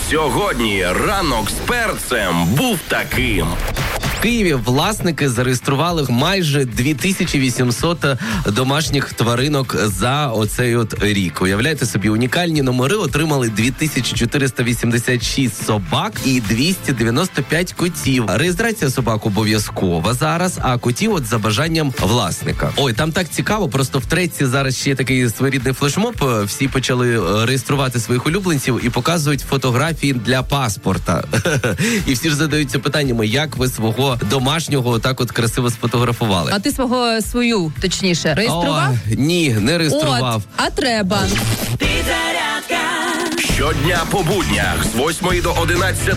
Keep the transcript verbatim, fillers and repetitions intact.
Сьогодні ранок з перцем був таким. В Києві власники зареєстрували майже дві тисячі вісімсот домашніх тваринок за оцей от рік. Уявляєте собі, унікальні номери отримали дві тисячі чотириста вісімдесят шість собак і двісті дев'яносто п'ять котів. Реєстрація собак обов'язкова зараз, а котів от за бажанням власника. Ой, там так цікаво, просто в Треці зараз ще є такий своєрідний флешмоб. Всі почали реєструвати своїх улюбленців і показують фотографії для паспорта. І всі ж задаються питаннями, як ви свого домашнього так от красиво сфотографували. А ти свого свою, точніше, реєстрував? О, ні, не реєстрував. От, а треба. Щодня по буднях з восьмої до одинадцятої